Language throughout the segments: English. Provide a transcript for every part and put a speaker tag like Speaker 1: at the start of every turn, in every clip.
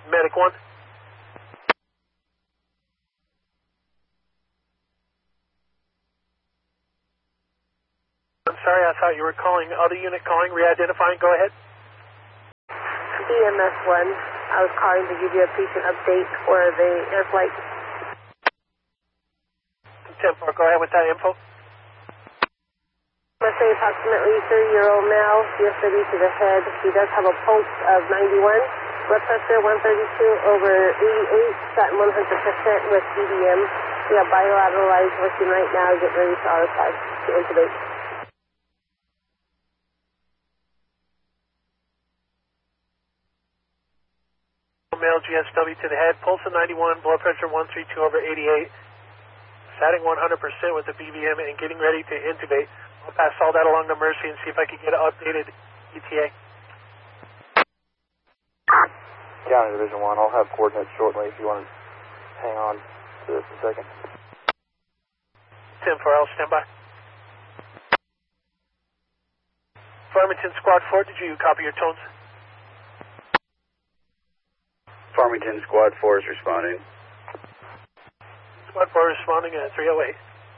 Speaker 1: Medic 1. I'm sorry, I thought you were calling. Other unit calling, re-identifying, go ahead.
Speaker 2: EMS 1, I was calling to give you a patient update for the air flight.
Speaker 1: 10-4, go ahead with that info.
Speaker 2: I'm going to say approximately 30-year-old male, CSW to the head. He does have a pulse of 91, blood pressure 132/88, shot 100% with BVM. We have bilateralized working right now, getting ready to RFI to intubate.
Speaker 1: Male GSW to the head, pulse of 91, blood pressure 132/88, satting 100% with the BVM and getting ready to intubate. I'll pass all that along to Mercy and see if I can get an updated ETA.
Speaker 3: County Division 1, I'll have coordinates shortly if you want to hang on to this a second.
Speaker 1: 10-4, I'll stand by. Farmington Squad 4, did you copy your tones?
Speaker 4: Farmington Squad 4 is responding.
Speaker 1: Squad 4 responding at 308.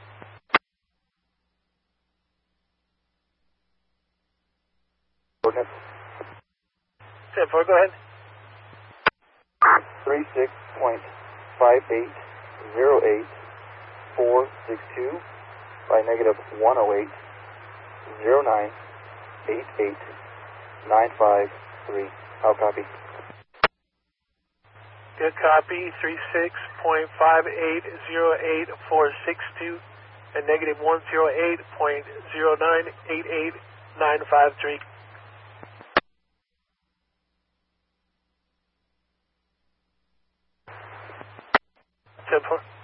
Speaker 3: Coordinates?
Speaker 1: 10-4, go ahead.
Speaker 3: 36.5808462 by negative 108-09-88-953. How copy?
Speaker 1: Good copy, 36.5808462 and negative 108.0988-953. Simple.